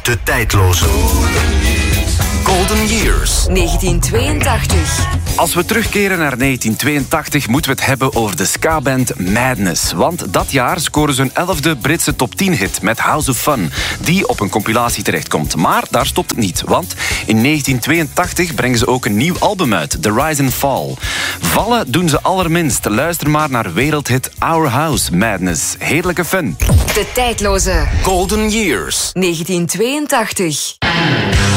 De tijdloze. Golden Years. 1982. Als we terugkeren naar 1982 moeten we het hebben over de ska-band Madness. Want dat jaar scoren ze hun 11e Britse top 10 hit met House of Fun, die op een compilatie terechtkomt. Maar daar stopt het niet, want in 1982 brengen ze ook een nieuw album uit, The Rise and Fall. Vallen doen ze allerminst. Luister maar naar wereldhit Our House Madness. Heerlijke fun. De tijdloze. Golden Years. 1982.